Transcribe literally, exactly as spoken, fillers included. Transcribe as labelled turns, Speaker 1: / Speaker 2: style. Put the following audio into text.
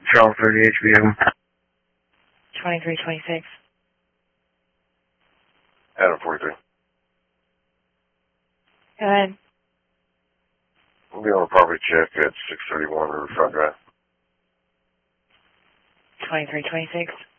Speaker 1: Charles thirty-eight vehicle.
Speaker 2: twenty-three twenty-six.
Speaker 3: Adam forty-three.
Speaker 2: Go ahead.
Speaker 3: We'll be on a property check at six thirty-one Riverfront Drive.
Speaker 2: twenty-three twenty-six.